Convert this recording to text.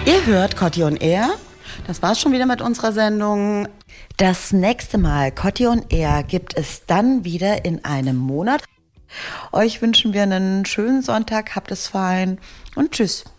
Ihr hört Cotti on Air. Das war's schon wieder mit unserer Sendung. Das nächste Mal Cotti on Air gibt es dann wieder in einem Monat. Euch wünschen wir einen schönen Sonntag, habt es fein und tschüss.